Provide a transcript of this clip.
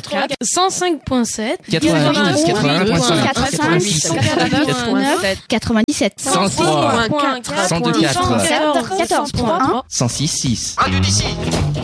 105.7, 90, 81.5, 86, 89, 97, 103, 102.4, 14.1, 106.6. Radio d'ici.